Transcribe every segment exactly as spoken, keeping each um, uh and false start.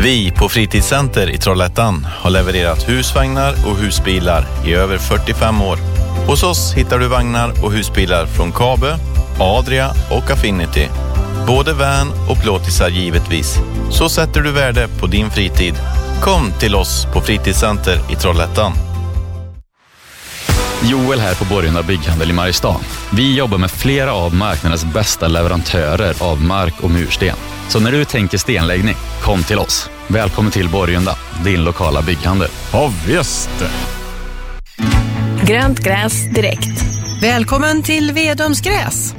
Vi på Fritidscenter i Trollhättan har levererat husvagnar och husbilar i över fyrtiofem år. Hos oss hittar du vagnar och husbilar från Kabe, Adria och Affinity. Både van och plåtisar givetvis. Så sätter du värde på din fritid. Kom till oss på Fritidscenter i Trollhättan. Joel här på Borgunda Bygghandel i Mariestad. Vi jobbar med flera av marknadens bästa leverantörer av mark och mursten. Så när du tänker stenläggning, kom till oss. Välkommen till Borgunda, din lokala bygghandel. Ja, visst. Grönt gräs direkt. Välkommen till Vedomsgräs.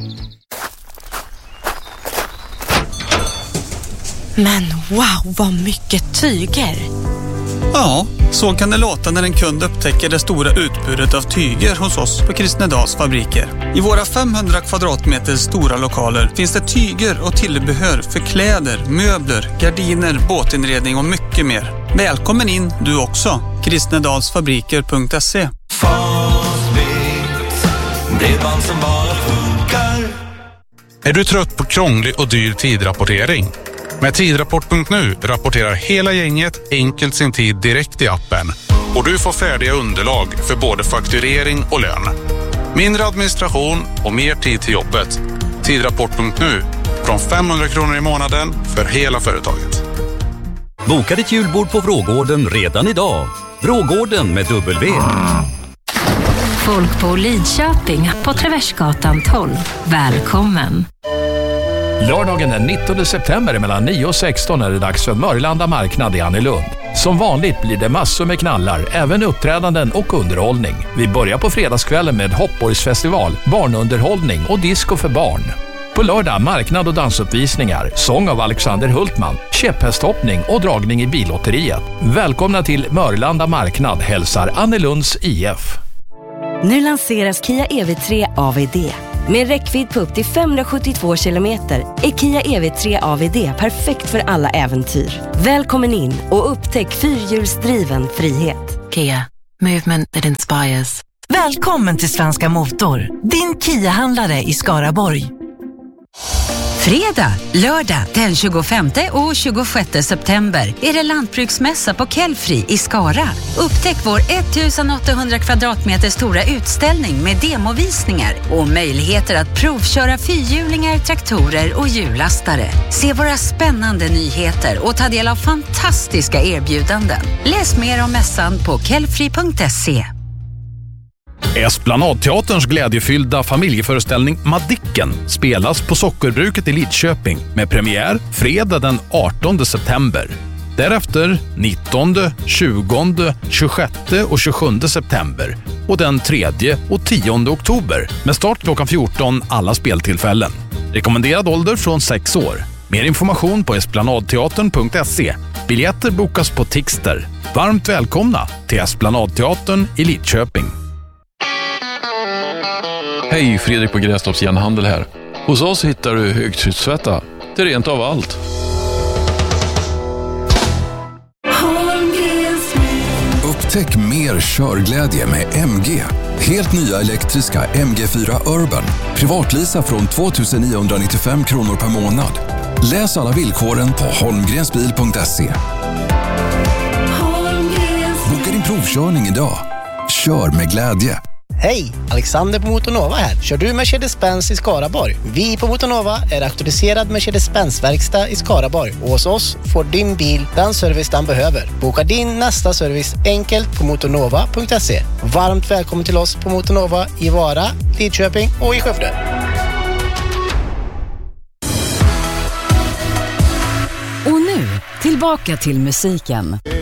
Men wow, vad mycket tyger. Ja, så kan det låta när en kund upptäcker det stora utbudet av tyger hos oss på Kristnedals fabriker. I våra femhundra kvadratmeter stora lokaler finns det tyger och tillbehör för kläder, möbler, gardiner, båtinredning och mycket mer. Välkommen in du också. kristnedalsfabriker punkt se. Bredband som bara funkar. Är du trött på krånglig och dyr tidrapportering? Med tidrapport punkt nu rapporterar hela gänget enkelt sin tid direkt i appen. Och du får färdiga underlag för både fakturering och lön. Mindre administration och mer tid till jobbet. tidrapport punkt nu från femhundra kronor i månaden för hela företaget. Boka ditt julbord på Vrågården redan idag. Vrågården med W. Folk på Lidköping på Traversgatan tolv. Välkommen! Lördagen den nittonde september mellan nio och sexton är det dags för Mörlanda marknad i Annelund. Som vanligt blir det massor med knallar, även uppträdanden och underhållning. Vi börjar på fredagskvällen med hoppborgsfestival, barnunderhållning och disco för barn. På lördag marknad och dansuppvisningar, sång av Alexander Hultman, käpphästhoppning och dragning i billotteriet. Välkomna till Mörlanda marknad, hälsar Annelunds I F. Nu lanseras Kia E V tre A V D. Med räckvidd på upp till femhundrasjuttiotvå kilometer är Kia E V tre A V D perfekt för alla äventyr. Välkommen in och upptäck fyrhjulsdriven frihet. Kia, movement that inspires. Välkommen till Svenska Motor, din Kia-handlare i Skaraborg. Fredag, lördag den tjugofemte och tjugosjätte september är det lantbruksmässa på Kellfri i Skara. Upptäck vår ettusenåttahundra kvadratmeter stora utställning med demovisningar och möjligheter att provköra fyrhjulingar, traktorer och hjullastare. Se våra spännande nyheter och ta del av fantastiska erbjudanden. Läs mer om mässan på kellfri punkt se. Esplanadteaterns glädjefyllda familjeföreställning Madicken spelas på Sockerbruket i Lidköping med premiär fredag den artonde september. Därefter nittonde, tjugonde, tjugosjätte och tjugosjunde september och den tredje och tionde oktober med start klockan fjorton alla speltillfällen. Rekommenderad ålder från sex år. Mer information på esplanadteatern punkt se. Biljetter bokas på Tixter. Varmt välkomna till Esplanadteatern i Lidköping. Hej, Fredrik på Grästorps Järnhandel här. Hos oss hittar du högtryckstvätta till rent av allt. Upptäck mer körglädje med M G. Helt nya elektriska M G fyra Urban. Privatlisa från tvåtusen niohundranittiofem kronor per månad. Läs alla villkoren på holmgrensbil punkt se. Boka din provkörning idag. Kör med glädje. Hej, Alexander på Motornova här. Kör du Mercedes-Benz i Skaraborg? Vi på Motornova är auktoriserad Mercedes-Benz-verkstad i Skaraborg. Och hos oss får din bil den service den behöver. Boka din nästa service enkelt på motornova punkt se. Varmt välkommen till oss på Motornova i Vara, Lidköping och i Skövde. Och nu, tillbaka till musiken.